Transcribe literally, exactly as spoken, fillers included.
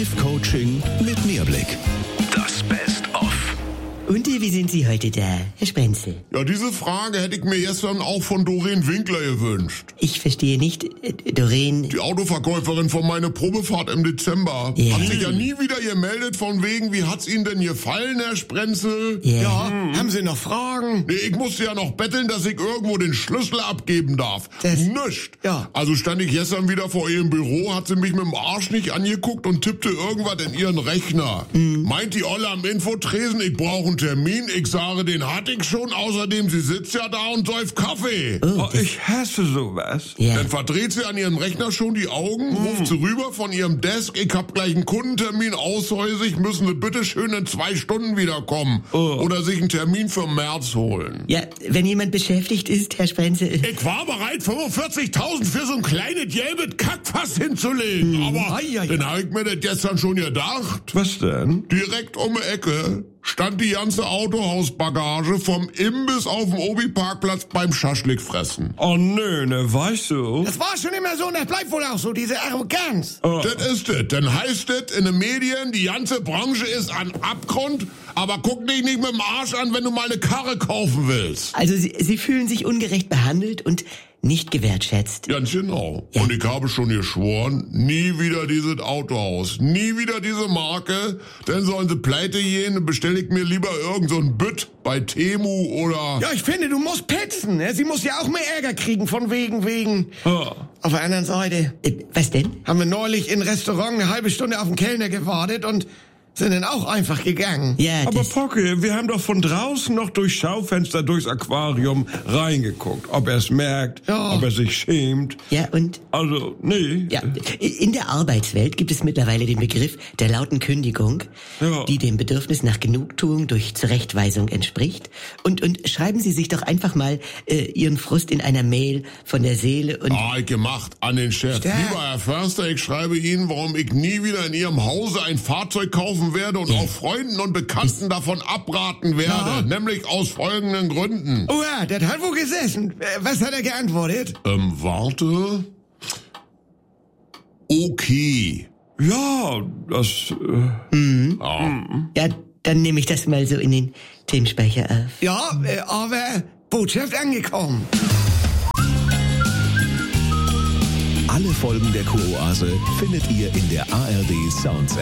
Live-Coaching mit Mehrblick. Das Best-of. Und wie sind Sie heute da, Herr Sprenzel? Ja, diese Frage hätte ich mir gestern auch von Doreen Winkler gewünscht. Ich verstehe nicht, äh, Doreen... Die Autoverkäuferin von meiner Probefahrt im Dezember. Ja. Hat sich ja nie wieder gemeldet von wegen, wie hat's Ihnen denn gefallen, Herr Sprenzel? Ja. Ja, haben Sie noch Fragen? Nee, ich musste ja noch betteln, dass ich irgendwo den Schlüssel abgeben darf. Das- Nicht. Ja. Also stand ich gestern wieder vor ihrem Büro, hat sie mich mit dem Arsch nicht angeguckt und tippte irgendwas in ihren Rechner. Mhm. Meint die Olle am Infotresen, ich brauche einen Termin. Ich sage, den hatte ich schon. Außerdem, sie sitzt ja da und säuft Kaffee. Oh, ich hasse sowas. Ja. Dann verdreht sie an ihrem Rechner schon die Augen, ruft sie rüber von ihrem Desk, ich hab gleich einen Kundentermin aushäusig, müssen sie bitte schön in zwei Stunden wiederkommen. Oder sich einen Termin für März holen. Ja, wenn jemand beschäftigt ist, Herr Sprenzel... Ich war bereit, fünfundvierzigtausend für so ein kleines gelbes Kackfass hinzulegen. Aber Ei, ei, ei. dann hab ich mir das gestern schon gedacht. Was denn? Direkt um die Ecke stand die ganze Autohausbagage vom Imbiss auf dem Obi-Parkplatz beim Schaschlik fressen. Oh nö, ne, weißt du? Das war schon immer so und das bleibt wohl auch so, diese Arroganz. Das ist es. Dann heißt es in den Medien, die ganze Branche ist an Abgrund, aber guck dich nicht mit dem Arsch an, wenn du mal eine Karre kaufen willst. Also Sie, Sie fühlen sich ungerecht behandelt und nicht gewertschätzt. Ganz genau. Ja. Und ich habe schon geschworen, nie wieder dieses Autohaus, nie wieder diese Marke, denn sollen sie pleite gehen, bestelle ich mir lieber irgend so ein Bütt bei Temu oder... Ja, ich finde, du musst petzen. Ne? Sie muss ja auch mehr Ärger kriegen von wegen, wegen. Ah. Auf der anderen Seite Äh, was denn? haben wir neulich im Restaurant eine halbe Stunde auf den Kellner gewartet und sind dann auch einfach gegangen. Ja, Aber das... Pocke, wir haben doch von draußen noch durchs Schaufenster, durchs Aquarium reingeguckt. Ob er es merkt, Ja. ob er sich schämt. Ja, und... Also, nee. Ja, in der Arbeitswelt gibt es mittlerweile den Begriff der lauten Kündigung, Ja. die dem Bedürfnis nach Genugtuung durch Zurechtweisung entspricht. Und, und schreiben Sie sich doch einfach mal äh, Ihren Frust in einer Mail von der Seele und... Ah, ich gemacht an den Chef. Stark. Lieber Herr Förster, ich schreibe Ihnen, warum ich nie wieder in Ihrem Hause ein Fahrzeug kaufen werde und auch Freunden und Bekannten davon abraten werde. Ja. Nämlich aus folgenden Gründen. Oh ja, das hat wohl gesessen. Äh, Was hat er geantwortet? Ähm, warte. Okay. Ja, das... Äh, Ja, dann nehme ich das mal so in den Themenspeicher auf. Ja, äh, aber Botschaft angekommen. Alle Folgen der Kuroase findet ihr in der A R D Sounds